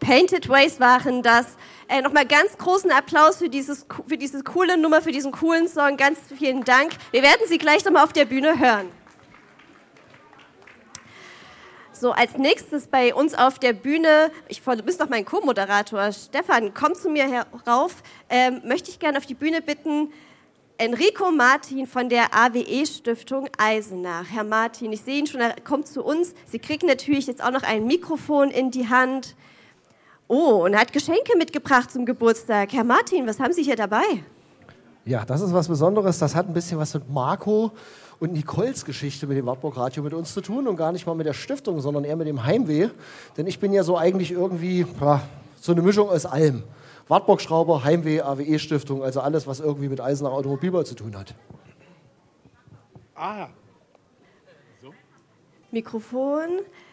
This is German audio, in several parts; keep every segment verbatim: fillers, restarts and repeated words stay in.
Painted Ways waren das. Äh, Nochmal ganz großen Applaus für, dieses, für diese coole Nummer, für diesen coolen Song. Ganz vielen Dank. Wir werden Sie gleich nochmal auf der Bühne hören. So, als nächstes bei uns auf der Bühne, ich vermisse noch meinen Co-Moderator, Stefan, komm zu mir herauf, ähm, möchte ich gerne auf die Bühne bitten, Enrico Martin von der A W E-Stiftung Eisenach. Herr Martin, ich sehe ihn schon, er kommt zu uns. Sie kriegen natürlich jetzt auch noch ein Mikrofon in die Hand. Oh, und er hat Geschenke mitgebracht zum Geburtstag. Herr Martin, was haben Sie hier dabei? Ja, das ist was Besonderes. Das hat ein bisschen was mit Marco und Nicoles Geschichte mit dem Wartburg Radio mit uns zu tun und gar nicht mal mit der Stiftung, sondern eher mit dem Heimweh. Denn ich bin ja so eigentlich irgendwie ja, so eine Mischung aus allem. Wartburg-Schrauber, Heimweh, A W E-Stiftung, also alles, was irgendwie mit Eisenach Automobilbau zu tun hat. Ah. So. Mikrofon.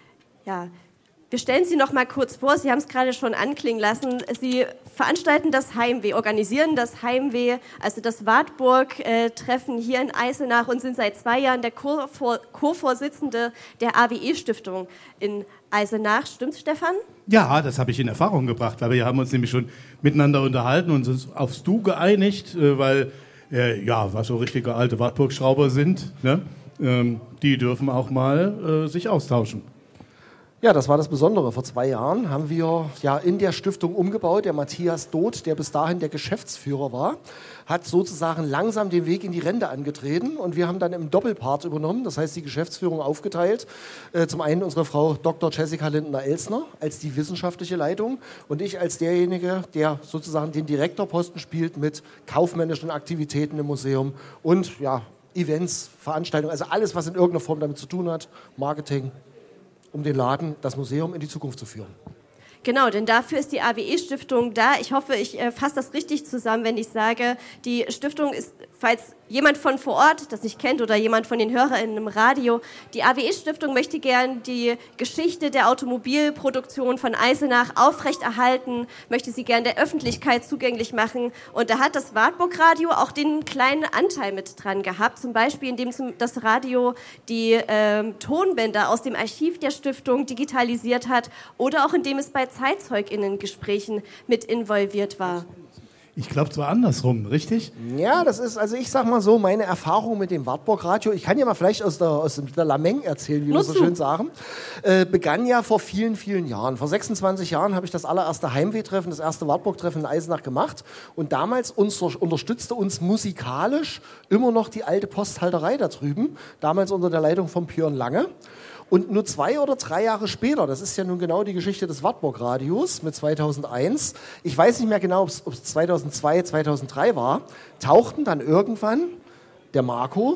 Ja, wir stellen Sie noch mal kurz vor. Sie haben es gerade schon anklingen lassen. Sie veranstalten das Heimweh, organisieren das Heimweh, also das Wartburg-Treffen hier in Eisenach und sind seit zwei Jahren der Co-Vorsitzende der A W E-Stiftung in Eisenach. Stimmt's, Stefan? Ja, das habe ich in Erfahrung gebracht, weil wir haben uns nämlich schon miteinander unterhalten und uns aufs Du geeinigt, weil, äh, ja, was so richtige alte Wartburg-Schrauber sind, ne? ähm, die dürfen auch mal äh, sich austauschen. Ja, das war das Besondere. Vor zwei Jahren haben wir ja in der Stiftung umgebaut. Der Matthias Doth, der bis dahin der Geschäftsführer war, hat sozusagen langsam den Weg in die Rente angetreten. Und wir haben dann im Doppelpart übernommen, das heißt die Geschäftsführung aufgeteilt. Äh, zum einen unsere Frau Doktor Jessica Lindner-Elsner als die wissenschaftliche Leitung und ich als derjenige, der sozusagen den Direktorposten spielt mit kaufmännischen Aktivitäten im Museum und ja, Events, Veranstaltungen, also alles, was in irgendeiner Form damit zu tun hat, Marketing, um den Laden, das Museum in die Zukunft zu führen. Genau, denn dafür ist die A W E-Stiftung da. Ich hoffe, ich äh, fasse das richtig zusammen, wenn ich sage, die Stiftung ist, falls jemand von vor Ort das nicht kennt oder jemand von den HörerInnen im Radio, die A W E-Stiftung möchte gern die Geschichte der Automobilproduktion von Eisenach aufrechterhalten, möchte sie gern der Öffentlichkeit zugänglich machen. Und da hat das Wartburg-Radio auch den kleinen Anteil mit dran gehabt, zum Beispiel indem das Radio die ähm, Tonbänder aus dem Archiv der Stiftung digitalisiert hat oder auch indem es bei ZeitzeugInnen-Gesprächen mit involviert war. Ich glaube zwar andersrum, richtig? Ja, das ist, also ich sag mal so, meine Erfahrung mit dem Wartburg-Radio, ich kann ja mal vielleicht aus der, aus der Lameng erzählen, wie wir so schön sagen, äh, begann ja vor vielen, vielen Jahren. Vor sechsundzwanzig Jahren habe ich das allererste Heimweh-Treffen, das erste Wartburg-Treffen in Eisenach gemacht und damals uns, unterstützte uns musikalisch immer noch die alte Posthalterei da drüben, damals unter der Leitung von Björn Lange. Und nur zwei oder drei Jahre später, das ist ja nun genau die Geschichte des Wartburg-Radios mit zweitausendeins, ich weiß nicht mehr genau, ob es zweitausendzwei, zweitausenddrei war, tauchten dann irgendwann der Marco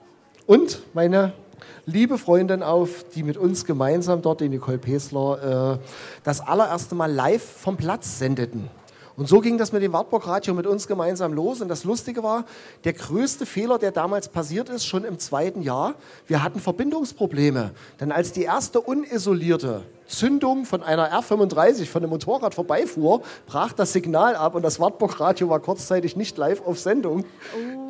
und meine liebe Freundin auf, die mit uns gemeinsam dort, die Nicole Pesler, äh, das allererste Mal live vom Platz sendeten. Und so ging das mit dem Wartburg-Radio mit uns gemeinsam los. Und das Lustige war, der größte Fehler, der damals passiert ist, schon im zweiten Jahr, wir hatten Verbindungsprobleme. Denn als die erste unisolierte Zündung von einer R fünfunddreißig von einem Motorrad vorbeifuhr, brach das Signal ab und das Wartburg-Radio war kurzzeitig nicht live auf Sendung. Oh.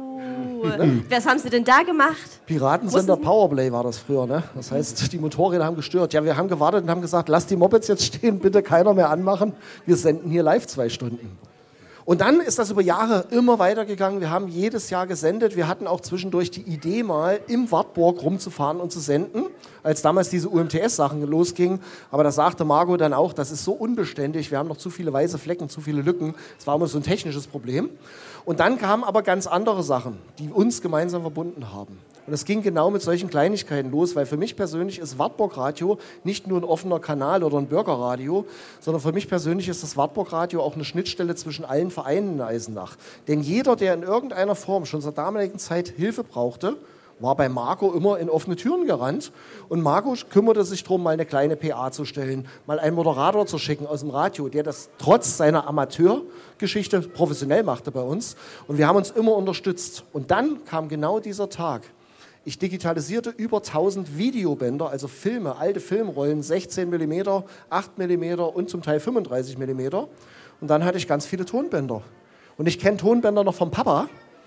Was haben Sie denn da gemacht? Piratensender Powerplay war das früher, ne? Das heißt, die Motorräder haben gestört. Ja, wir haben gewartet und haben gesagt, lass die Mopeds jetzt stehen, bitte keiner mehr anmachen. Wir senden hier live zwei Stunden. Und dann ist das über Jahre immer weitergegangen. Wir haben jedes Jahr gesendet. Wir hatten auch zwischendurch die Idee, mal im Wartburg rumzufahren und zu senden, als damals diese U M T S-Sachen losgingen. Aber da sagte Margot dann auch, das ist so unbeständig, wir haben noch zu viele weiße Flecken, zu viele Lücken. Das war immer so ein technisches Problem. Und dann kamen aber ganz andere Sachen, die uns gemeinsam verbunden haben. Und es ging genau mit solchen Kleinigkeiten los, weil für mich persönlich ist Wartburg-Radio nicht nur ein offener Kanal oder ein Bürgerradio, sondern für mich persönlich ist das Wartburg-Radio auch eine Schnittstelle zwischen allen Vereinen in Eisenach. Denn jeder, der in irgendeiner Form schon zur damaligen Zeit Hilfe brauchte, war bei Marco immer in offene Türen gerannt. Und Marco kümmerte sich darum, mal eine kleine P A zu stellen, mal einen Moderator zu schicken aus dem Radio, der das trotz seiner Amateurgeschichte professionell machte bei uns. Und wir haben uns immer unterstützt. Und dann kam genau dieser Tag. Ich digitalisierte über tausend Videobänder, also Filme, alte Filmrollen, sechzehn Millimeter, acht Millimeter und zum Teil fünfunddreißig Millimeter. Und dann hatte ich ganz viele Tonbänder. Und ich kenne Tonbänder noch vom Papa.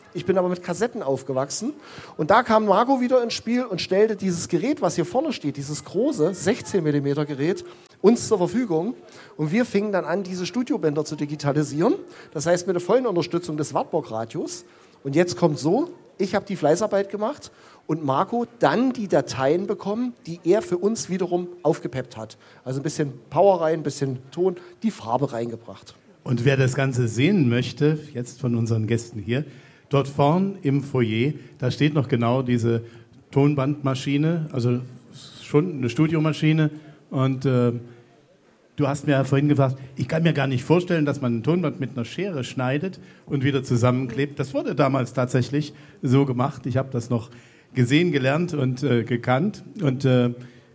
Ich bin aber mit Kassetten aufgewachsen. Und da kam Marco wieder ins Spiel und stellte dieses Gerät, was hier vorne steht, dieses große sechzehn Millimeter Gerät, uns zur Verfügung. Und wir fingen dann an, diese Studiobänder zu digitalisieren. Das heißt, mit der vollen Unterstützung des Wartburg-Radios. Und jetzt kommt so, ich habe die Fleißarbeit gemacht und Marco dann die Dateien bekommen, die er für uns wiederum aufgepeppt hat. Also ein bisschen Power rein, ein bisschen Ton, die Farbe reingebracht. Und wer das Ganze sehen möchte, jetzt von unseren Gästen hier, dort vorn im Foyer, da steht noch genau diese Tonbandmaschine, also schon eine Studiomaschine. Und äh, du hast mir ja vorhin gefragt, ich kann mir gar nicht vorstellen, dass man ein Tonband mit einer Schere schneidet und wieder zusammenklebt. Das wurde damals tatsächlich so gemacht. Ich habe das noch gesehen, gelernt und äh, gekannt. Und äh,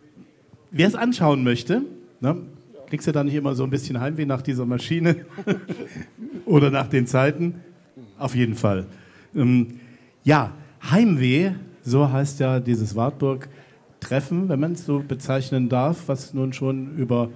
wer es anschauen möchte, ne, kriegst du da nicht immer so ein bisschen Heimweh nach dieser Maschine oder nach den Zeiten? Auf jeden Fall. Ähm, ja, Heimweh, so heißt ja dieses Wartburg-Treffen, wenn man es so bezeichnen darf, was nun schon über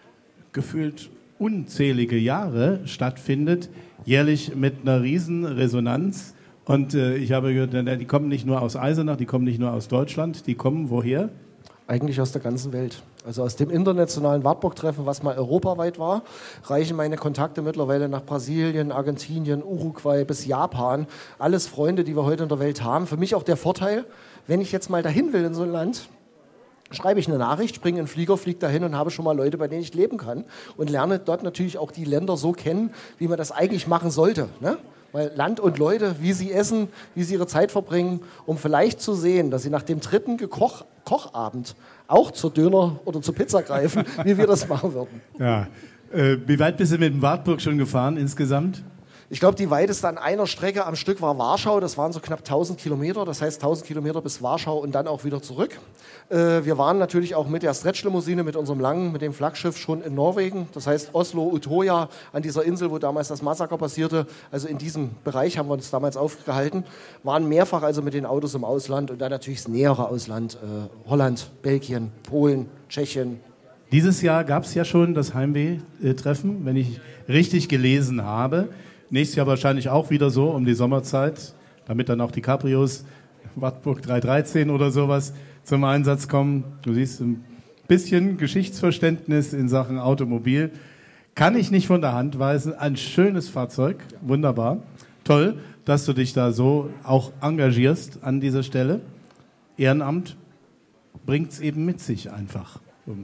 gefühlt unzählige Jahre stattfindet, jährlich mit einer riesen Resonanz. Und äh, ich habe gehört, die kommen nicht nur aus Eisenach, die kommen nicht nur aus Deutschland, die kommen woher? Eigentlich aus der ganzen Welt. Also aus dem internationalen Wartburg-Treffen, was mal europaweit war, reichen meine Kontakte mittlerweile nach Brasilien, Argentinien, Uruguay bis Japan. Alles Freunde, die wir heute in der Welt haben. Für mich auch der Vorteil, wenn ich jetzt mal dahin will in so ein Land, schreibe ich eine Nachricht, springe in den Flieger, fliege dahin und habe schon mal Leute, bei denen ich leben kann. Und lerne dort natürlich auch die Länder so kennen, wie man das eigentlich machen sollte, ne? Weil Land und Leute, wie sie essen, wie sie ihre Zeit verbringen, um vielleicht zu sehen, dass sie nach dem dritten Gekoch- Kochabend auch zur Döner oder zur Pizza greifen, wie wir das machen würden. Ja. Äh, wie weit bist du mit dem Wartburg schon gefahren insgesamt? Ich glaube, die weiteste an einer Strecke am Stück war Warschau. Das waren so knapp tausend Kilometer. Das heißt tausend Kilometer bis Warschau und dann auch wieder zurück. Äh, wir waren natürlich auch mit der Stretch-Limousine, mit unserem langen, mit dem Flaggschiff schon in Norwegen. Das heißt Oslo, Utøya, an dieser Insel, wo damals das Massaker passierte. Also in diesem Bereich haben wir uns damals aufgehalten. Waren mehrfach also mit den Autos im Ausland und dann natürlich das nähere Ausland. Äh, Holland, Belgien, Polen, Tschechien. Dieses Jahr gab es ja schon das Heimweh-Treffen, wenn ich richtig gelesen habe. Nächstes Jahr wahrscheinlich auch wieder so um die Sommerzeit, damit dann auch die Cabrios Wartburg drei dreizehn oder sowas zum Einsatz kommen. Du siehst, ein bisschen Geschichtsverständnis in Sachen Automobil kann ich nicht von der Hand weisen. Ein schönes Fahrzeug, wunderbar. Toll, dass du dich da so auch engagierst an dieser Stelle. Ehrenamt bringt es eben mit sich einfach.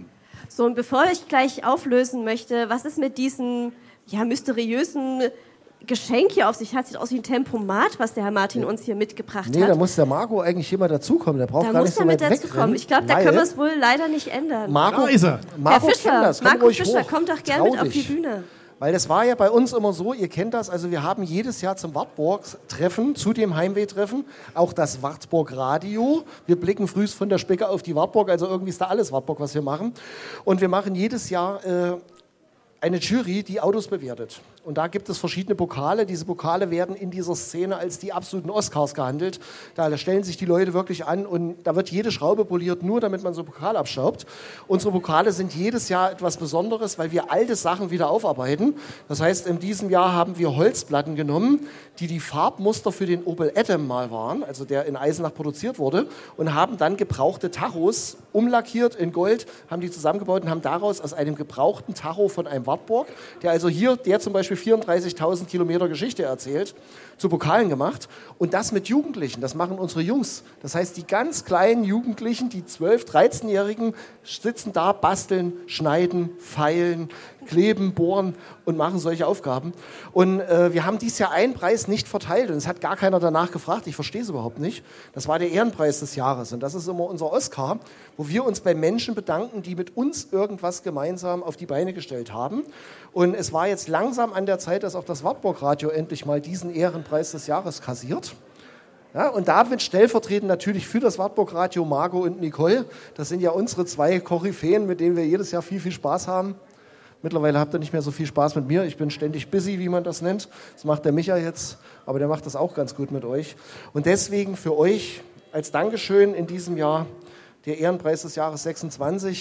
So, und bevor ich gleich auflösen möchte, was ist mit diesem ja, mysteriösen Geschenk hier auf sich hat? Sieht aus wie ein Tempomat, was der Herr Martin uns hier mitgebracht nee, hat. Da muss der Marco eigentlich hier mal dazukommen. Der braucht da gar nicht so weit weg. Da muss er mit dazukommen. Ich glaube, da können wir es wohl leider nicht ändern. Marco, da ist er. Marco Herr Fischer, das. Marco Fischer, hoch. kommt doch gerne Trau mit auf die dich. Bühne. Weil das war ja bei uns immer so, ihr kennt das, also wir haben jedes Jahr zum Wartburg-Treffen, zu dem Heimweh-Treffen, auch das Wartburg-Radio. Wir blicken frühs von der Specke auf die Wartburg, also irgendwie ist da alles Wartburg, was wir machen. Und wir machen jedes Jahr äh, eine Jury, die Autos bewertet. Und da gibt es verschiedene Pokale. Diese Pokale werden in dieser Szene als die absoluten Oscars gehandelt. Da stellen sich die Leute wirklich an und da wird jede Schraube poliert, nur damit man so einen Pokal abschraubt. Unsere Pokale sind jedes Jahr etwas Besonderes, weil wir alte Sachen wieder aufarbeiten. Das heißt, in diesem Jahr haben wir Holzplatten genommen, die die Farbmuster für den Opel Adam mal waren, also der in Eisenach produziert wurde, und haben dann gebrauchte Tachos umlackiert in Gold, haben die zusammengebaut und haben daraus aus einem gebrauchten Tacho von einem Wartburg, der also hier, der zum Beispiel vierunddreißigtausend Kilometer Geschichte erzählt, zu Pokalen gemacht. Und das mit Jugendlichen, das machen unsere Jungs. Das heißt, die ganz kleinen Jugendlichen, die zwölf-, dreizehnjährigen, sitzen da, basteln, schneiden, feilen, kleben, bohren und machen solche Aufgaben. Und äh, wir haben dieses Jahr einen Preis nicht verteilt und es hat gar keiner danach gefragt. Ich verstehe es überhaupt nicht. Das war der Ehrenpreis des Jahres und das ist immer unser Oscar, wo wir uns bei Menschen bedanken, die mit uns irgendwas gemeinsam auf die Beine gestellt haben. Und es war jetzt langsam an der Zeit, dass auch das Wartburg-Radio endlich mal diesen Ehrenpreis des Jahres kassiert. Ja, und damit stellvertretend natürlich für das Wartburg-Radio Marco und Nicole. Das sind ja unsere zwei Koryphäen, mit denen wir jedes Jahr viel, viel Spaß haben. Mittlerweile habt ihr nicht mehr so viel Spaß mit mir. Ich bin ständig busy, wie man das nennt. Das macht der Micha jetzt, aber der macht das auch ganz gut mit euch. Und deswegen für euch als Dankeschön in diesem Jahr der Ehrenpreis des Jahres sechsundzwanzig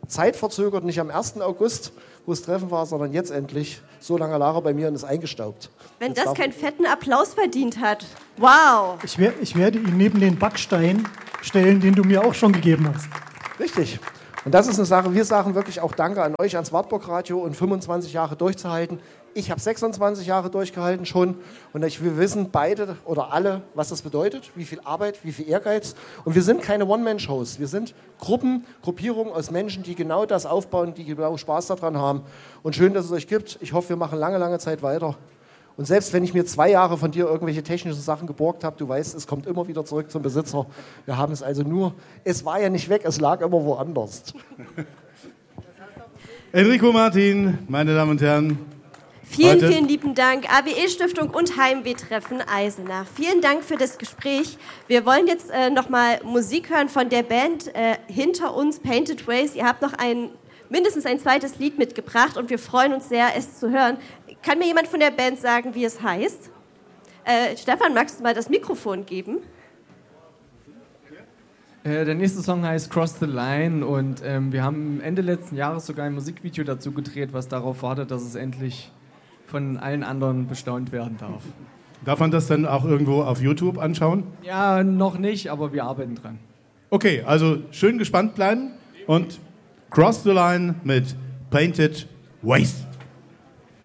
zeitverzögert, nicht am ersten August, wo das Treffen war, sondern jetzt endlich. So lange lag er bei mir und ist eingestaubt. Wenn Jetzt das keinen fetten Applaus verdient hat. Wow. Ich, wer, ich werde ihn neben den Backstein stellen, den du mir auch schon gegeben hast. Richtig. Und das ist eine Sache, wir sagen wirklich auch Danke an euch, ans Wartburg Radio und fünfundzwanzig Jahre durchzuhalten. Ich habe sechsundzwanzig Jahre durchgehalten schon und ich, wir wissen beide oder alle, was das bedeutet, wie viel Arbeit, wie viel Ehrgeiz. Und wir sind keine One-Man-Shows, wir sind Gruppen, Gruppierungen aus Menschen, die genau das aufbauen, die genau Spaß daran haben. Und schön, dass es euch gibt. Ich hoffe, wir machen lange, lange Zeit weiter. Und selbst wenn ich mir zwei Jahre von dir irgendwelche technischen Sachen geborgt habe, du weißt, es kommt immer wieder zurück zum Besitzer. Wir haben es also nur, es war ja nicht weg, es lag immer woanders. Enrico Martin, meine Damen und Herren. Vielen, heute. vielen lieben Dank. A W E-Stiftung und Heimweh-Treffen Eisenach. Vielen Dank für das Gespräch. Wir wollen jetzt äh, nochmal Musik hören von der Band äh, hinter uns, Painted Ways. Ihr habt noch ein, mindestens ein zweites Lied mitgebracht und wir freuen uns sehr, es zu hören. Kann mir jemand von der Band sagen, wie es heißt? Äh, Stefan, magst du mal das Mikrofon geben? Äh, der nächste Song heißt Cross the Line und ähm, wir haben Ende letzten Jahres sogar ein Musikvideo dazu gedreht, was darauf wartet, dass es endlich von allen anderen bestaunt werden darf. Darf man das dann auch irgendwo auf YouTube anschauen? Ja, noch nicht, aber wir arbeiten dran. Okay, also schön gespannt bleiben und Cross the Line mit Painted Waste.